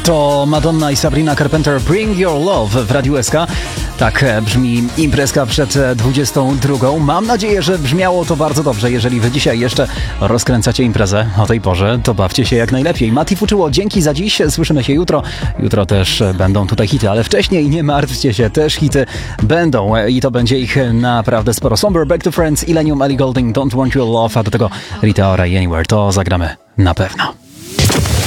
To Madonna i Sabrina Carpenter Bring Your Love w Radiu SK. Tak brzmi imprezka przed 22. Mam nadzieję, że brzmiało to bardzo dobrze. Jeżeli wy dzisiaj jeszcze rozkręcacie imprezę o tej porze, to bawcie się jak najlepiej. Mati Fuczyło, dzięki za dziś. Słyszymy się jutro. Jutro też będą tutaj hity, ale wcześniej nie martwcie się, też hity będą i to będzie ich naprawdę sporo. Somber, Back to Friends, Illenium, Ellie Goulding, Don't Want Your Love, a do tego Rita Ora i Anywhere. To zagramy na pewno.